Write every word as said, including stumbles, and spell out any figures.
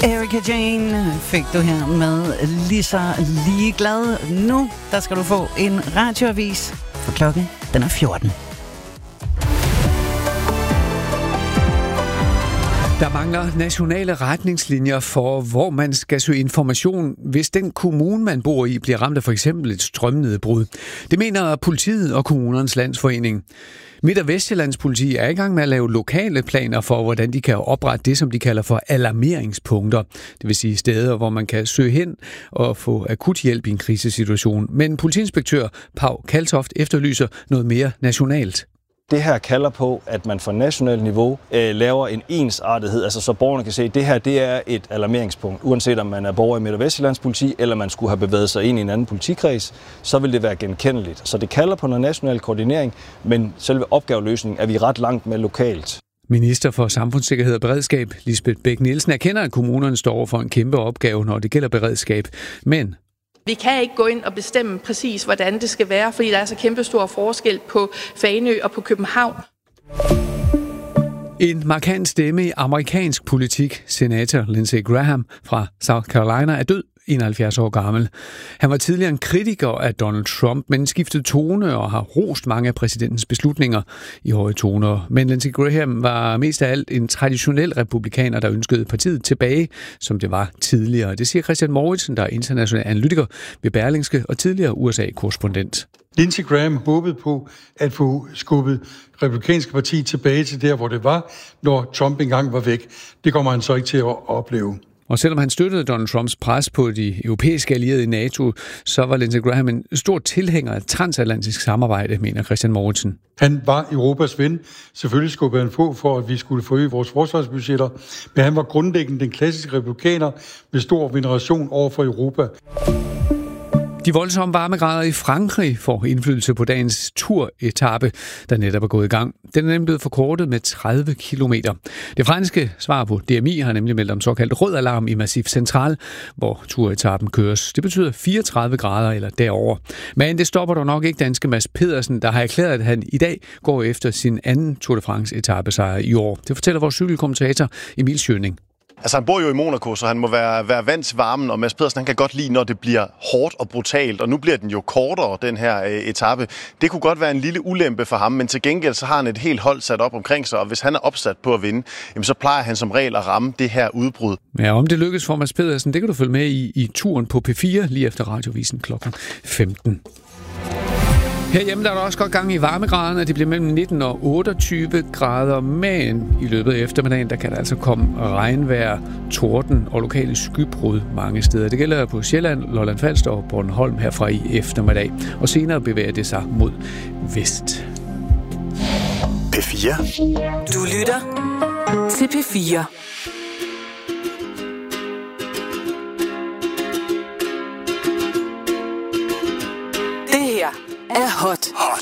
Erika Jane fik du her med Lige så ligeglad. Nu der skal du få en radioavis, for klokken den er fjorten. Der mangler nationale retningslinjer for, hvor man skal søge information, hvis den kommune, man bor i, bliver ramt af for eksempel et strømnedbrud. Det mener politiet og kommunernes landsforening. Midt- og Vestjyllands politi er i gang med at lave lokale planer for, hvordan de kan oprette det, som de kalder for alarmeringspunkter. Det vil sige steder, hvor man kan søge hen og få akut hjælp i en krisesituation. Men politiinspektør Pau Kaltoft efterlyser noget mere nationalt. Det her kalder på, at man fra nationalt niveau øh, laver en ensartethed, altså så borgerne kan se, at det her det er et alarmeringspunkt. Uanset om man er borger i Midt- og Vestjyllands politi, eller man skulle have bevæget sig ind i en anden politikreds, så vil det være genkendeligt. Så det kalder på noget national koordinering, men selve opgaveløsningen er vi ret langt med lokalt. Minister for Samfundssikkerhed og Beredskab, Lisbeth Bech-Nielsen, erkender, at kommunerne står over for en kæmpe opgave, når det gælder beredskab. Men vi kan ikke gå ind og bestemme præcis, hvordan det skal være, fordi der er så kæmpe stor forskel på Fanø og på København. En markant stemme i amerikansk politik, senator Lindsey Graham fra South Carolina, er død, enoghalvfjerds år gammel. Han var tidligere en kritiker af Donald Trump, men skiftede tone og har rost mange af præsidentens beslutninger i høje toner. Men Lindsey Graham var mest af alt en traditionel republikaner, der ønskede partiet tilbage, som det var tidligere. Det siger Christian Mouritsen, der er international analytiker ved Berlingske og tidligere U S A-korrespondent. Lindsey Graham håbede på at få skubbet republikanske parti tilbage til der, hvor det var, når Trump engang var væk. Det kommer han så ikke til at opleve. Og selvom han støttede Donald Trumps pres på de europæiske allierede i NATO, så var Lindsey Graham en stor tilhænger af transatlantisk samarbejde, mener Christian Mouritsen. Han var Europas ven. Selvfølgelig skubbede han på for, at vi skulle forøge vores forsvarsbudgetter, men han var grundlæggende den klassiske republikaner med stor veneration over for Europa. De voldsomme varmegrader i Frankrig får indflydelse på dagens turetape, der netop er gået i gang. Den er nemlig blevet forkortet med tredive kilometer. Det franske svar på D M I har nemlig meldt om såkaldt rød alarm i Massif Central, hvor turetappen køres. Det betyder fireogtredive grader eller derover. Men det stopper dog nok ikke danske Mads Pedersen, der har erklæret, at han i dag går efter sin anden Tour de France etapesejr i år. Det fortæller vores cykelkommentator Emil Schøning. Altså han bor jo i Monaco, så han må være, være vant til varmen, og Mads Pedersen han kan godt lide, når det bliver hårdt og brutalt, og nu bliver den jo kortere, den her øh, etape. Det kunne godt være en lille ulempe for ham, men til gengæld så har han et helt hold sat op omkring sig, og hvis han er opsat på at vinde, jamen, så plejer han som regel at ramme det her udbrud. Ja, om det lykkes for Mads Pedersen, det kan du følge med i, i turen på P fire lige efter radiovisen klokken femten. Herhjemme der er der også godt gang i varmegraderne. Det bliver mellem nitten og otteogtyve grader, men i løbet af eftermiddagen, der kan der altså komme regnvejr, torden og lokale skybrud mange steder. Det gælder på Sjælland, Lolland Falster og Bornholm herfra i eftermiddag. Og senere bevæger det sig mod vest. P fire. Du lytter til P fire. Det her er hot. Hot.